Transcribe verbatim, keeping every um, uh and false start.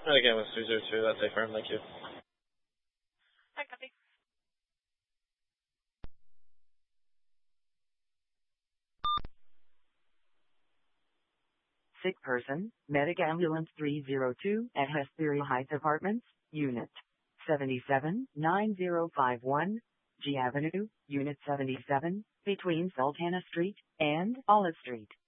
Again, with two zero two, that's a firm, thank you. Hi, copy. Sick person, medic ambulance three zero two at Hesperia Heights Apartments, Unit seventy-seven, nine zero five one, G Avenue, Unit seventy-seven, between Sultana Street and Olive Street.